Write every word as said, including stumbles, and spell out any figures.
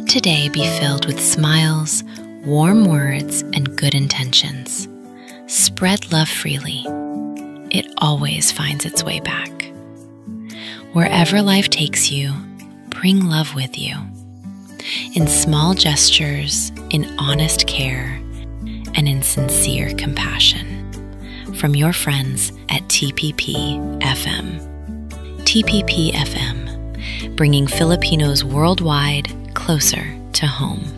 today be filled with smiles, warm words, and good intentions. Spread love freely. It always finds its way back. Wherever life takes you, bring love with you. In small gestures, in honest care, and in sincere compassion. From your friends at T P P F M. T P P F M, bringing Filipinos worldwide closer to home.